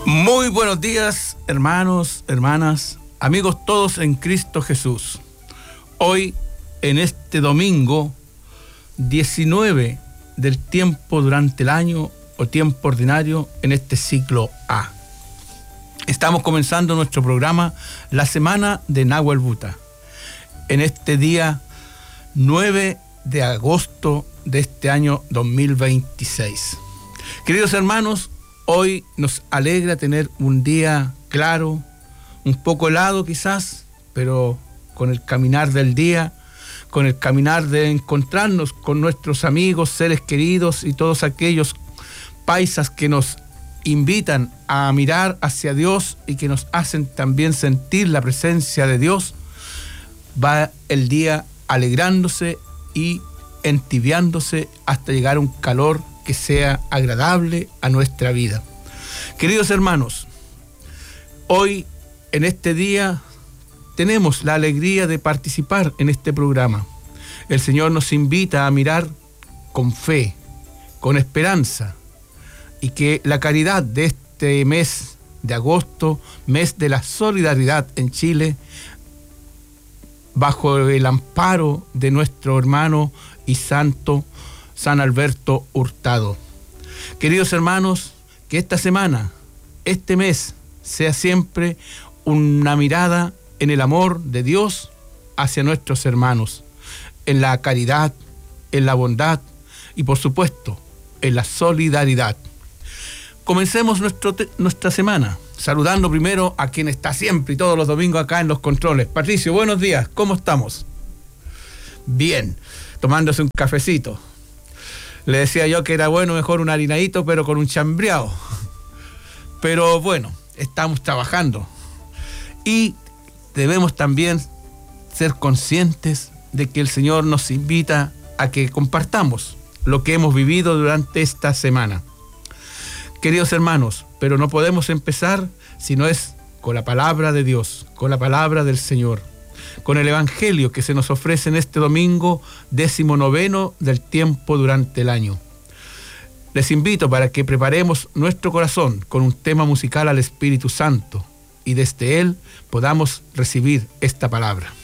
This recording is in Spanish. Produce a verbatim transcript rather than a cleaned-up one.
Muy buenos días, hermanos, hermanas, amigos todos en Cristo Jesús. Hoy, en este domingo diecinueve del tiempo durante el año o tiempo ordinario en este ciclo A. Estamos comenzando nuestro programa La Semana de Nahuel Buta, en este día nueve de agosto de este año dos mil veintiséis. Queridos hermanos, hoy nos alegra tener un día claro, un poco helado quizás, pero con el caminar del día, con el caminar de encontrarnos con nuestros amigos, seres queridos y todos aquellos paisas que nos invitan a mirar hacia Dios y que nos hacen también sentir la presencia de Dios, va el día alegrándose y entibiándose hasta llegar a un calor que sea agradable a nuestra vida. Queridos hermanos, hoy en este día tenemos la alegría de participar en este programa. El Señor nos invita a mirar con fe, con esperanza, y que la caridad de este mes de agosto, mes de la solidaridad en Chile, bajo el amparo de nuestro hermano y santo San Alberto Hurtado. Queridos hermanos, que esta semana, este mes, sea siempre una mirada en el amor de Dios hacia nuestros hermanos, en la caridad, en la bondad y por supuesto en la solidaridad. Comencemos nuestro te- nuestra semana saludando primero a quien está siempre y todos los domingos acá en los controles. Patricio, buenos días, ¿cómo estamos? Bien, tomándose un cafecito. Le decía yo que era bueno mejor un harinadito pero con un chambreado. Pero bueno, estamos trabajando y debemos también ser conscientes de que el Señor nos invita a que compartamos lo que hemos vivido durante esta semana. Queridos hermanos, pero no podemos empezar si no es con la palabra de Dios, con la palabra del Señor, con el Evangelio que se nos ofrece en este domingo décimo noveno del tiempo durante el año. Les invito para que preparemos nuestro corazón con un tema musical al Espíritu Santo y desde él podamos recibir esta palabra.